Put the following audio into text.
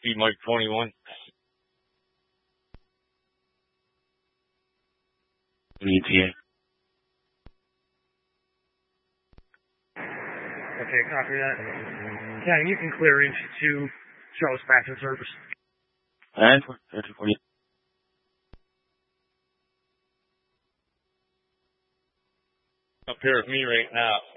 Speed Mike 21. ETA. Okay, copy that. Yeah, you can clear inch 2, show us back in service. And 40. Up here with me right now.